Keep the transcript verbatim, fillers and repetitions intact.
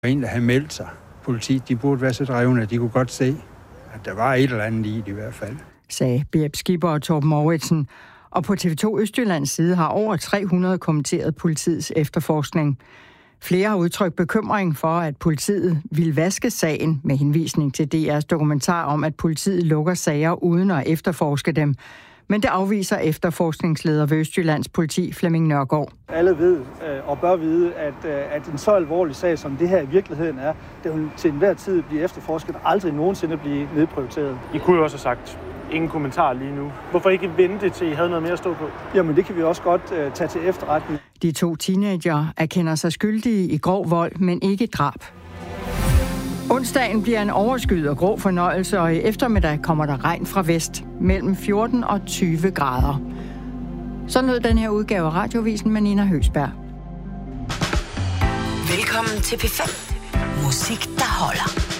En, der havde meldt sig. Politiet, de burde være så drevne, at de kunne godt se, at der var et eller andet i det i hvert fald. Sagde Bjerg Skipper og Torben Mouritsen. Og på T V to Østjyllands side har over tre hundrede kommenteret politiets efterforskning. Flere har udtrykt bekymring for, at politiet vil vaske sagen med henvisning til D R's dokumentar om, at politiet lukker sager uden at efterforske dem. Men det afviser efterforskningsleder ved Østjyllands politi, Flemming Nørgaard. Alle ved og bør vide, at, at en så alvorlig sag, som det her i virkeligheden er, det vil til enhver tid blive efterforsket og aldrig nogensinde blive nedprioriteret. I kunne jo også have sagt, ingen kommentar lige nu. Hvorfor ikke vente til I havde noget mere at stå på? Jamen det kan vi også godt uh, tage til efterretning. De to teenager erkender sig skyldige i grov vold, men ikke drab. Onsdagen bliver en overskyet og grå fornøjelse, og i eftermiddag kommer der regn fra vest mellem fjorten og tyve grader. Så lød den her udgave af Radiovisen med Nina Høsberg. Velkommen til P fem. Musik, der holder.